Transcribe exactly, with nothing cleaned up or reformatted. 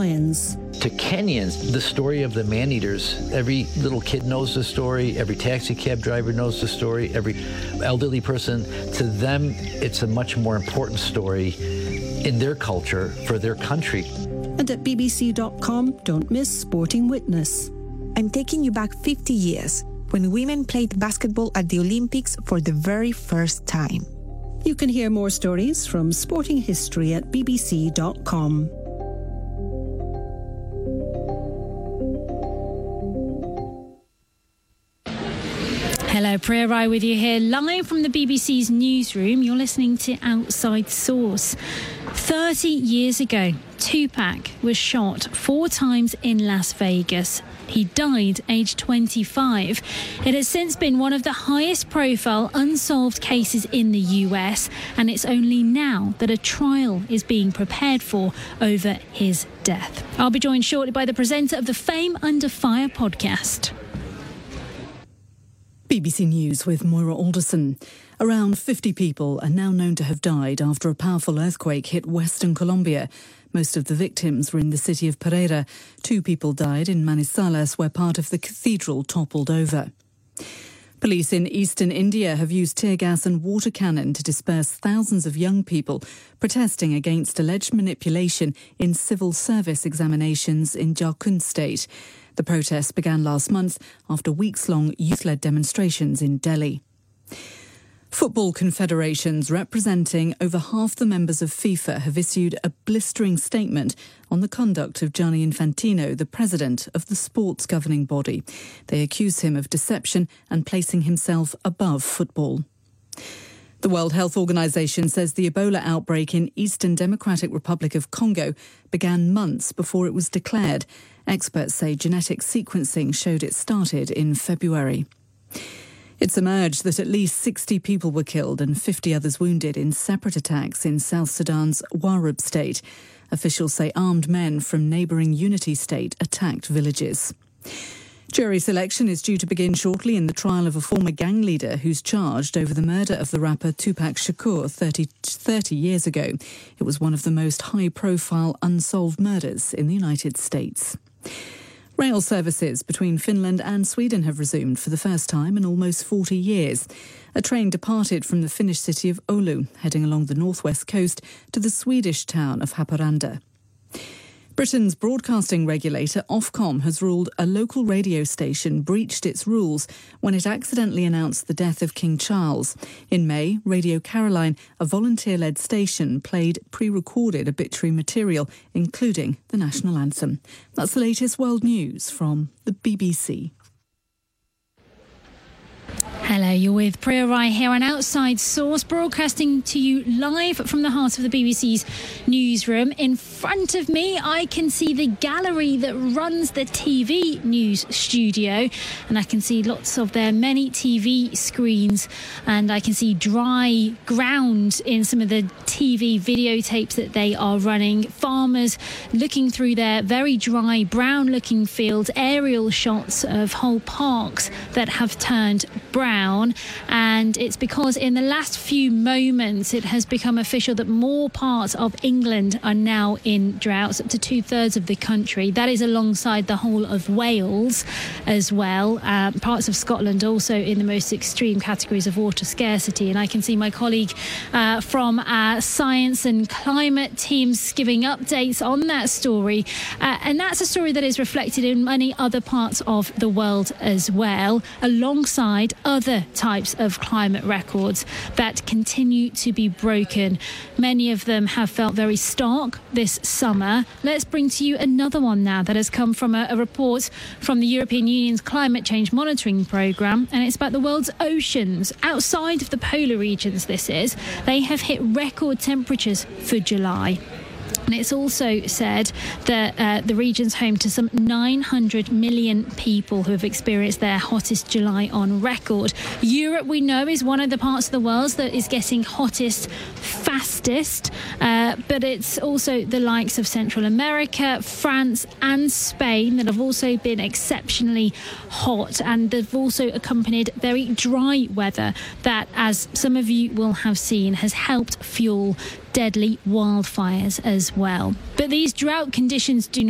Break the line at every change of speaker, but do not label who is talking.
lions.
To Kenyans, the story of the man-eaters, every little kid knows the story, every taxi cab driver knows the story, every elderly person. To them, it's a much more important story in their culture, for their country.
And at b b c dot com, don't miss Sporting Witness.
I'm taking you back fifty years, when women played basketball at the Olympics for the very first time.
You can hear more stories from sporting history at b b c dot com.
Hello, Priya Rai with you here, live from the B B C's newsroom. You're listening to Outside Source. thirty years ago, Tupac was shot four times in Las Vegas. He died aged twenty-five. It has since been one of the highest profile unsolved cases in the U S, and it's only now that a trial is being prepared for over his death. I'll be joined shortly by the presenter of the Fame Under Fire podcast.
B B C News with Moira Alderson. Around fifty people are now known to have died after a powerful earthquake hit western Colombia. Most of the victims were in the city of Pereira. Two people died in Manizales, where part of the cathedral toppled over. Police in eastern India have used tear gas and water cannon to disperse thousands of young people protesting against alleged manipulation in civil service examinations in Jharkhand state. The protests began last month after weeks-long youth-led demonstrations in Delhi. Football confederations representing over half the members of FIFA have issued a blistering statement on the conduct of Gianni Infantino, the president of the sports governing body. They accuse him of deception and placing himself above football. The World Health Organization says the Ebola outbreak in Eastern Democratic Republic of Congo began months before it was declared. Experts say genetic sequencing showed it started in February. It's emerged that at least sixty people were killed and fifty others wounded in separate attacks in South Sudan's Warab state. Officials say armed men from neighbouring Unity state attacked villages. Jury selection is due to begin shortly in the trial of a former gang leader who's charged over the murder of the rapper Tupac Shakur thirty, thirty years ago. It was one of the most high-profile unsolved murders in the United States. Rail services between Finland and Sweden have resumed for the first time in almost forty years. A train departed from the Finnish city of Oulu, heading along the northwest coast to the Swedish town of Haparanda. Britain's broadcasting regulator Ofcom has ruled a local radio station breached its rules when it accidentally announced the death of King Charles. In May, Radio Caroline, a volunteer-led station, played pre-recorded obituary material, including the national anthem. That's the latest world news from the B B C.
Hello, you're with Priya Rai here on Outside Source, broadcasting to you live from the heart of the B B C's newsroom. In front of me, I can see the gallery that runs the T V news studio, and I can see lots of their many T V screens, and I can see dry ground in some of the T V videotapes that they are running. Farmers looking through their very dry, brown-looking fields, aerial shots of whole parks that have turned brown, and it's because in the last few moments it has become official that more parts of England are now in droughts, up to two-thirds of the country. That is alongside the whole of Wales as well. Uh, parts of Scotland also in the most extreme categories of water scarcity, and I can see my colleague uh, from our science and climate teams giving updates on that story, uh, and that's a story that is reflected in many other parts of the world as well, alongside other types of climate records that continue to be broken. Many of them have felt very stark this summer. Let's bring to you another one now that has come from a, a report from the European Union's Climate Change Monitoring Programme, and it's about the world's oceans. Outside of the polar regions, this is. They have hit record temperatures for July. And it's also said that uh, the region's home to some nine hundred million people who have experienced their hottest July on record. Europe, we know, is one of the parts of the world that is getting hottest fastest, uh, but it's also the likes of Central America, France and Spain that have also been exceptionally hot, and they've also accompanied very dry weather that, as some of you will have seen, has helped fuel deadly wildfires as well. But these drought conditions do not